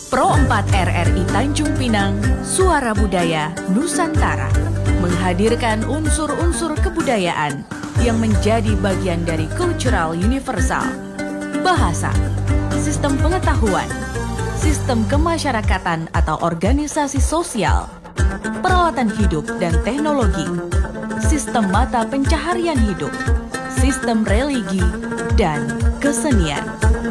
Pro 4 RRI Tanjung Pinang, Suara Budaya Nusantara, menghadirkan unsur-unsur kebudayaan yang menjadi bagian dari cultural universal. Bahasa, sistem pengetahuan, sistem kemasyarakatan atau organisasi sosial, peralatan hidup dan teknologi, sistem mata pencaharian hidup, sistem religi, dan kesenian.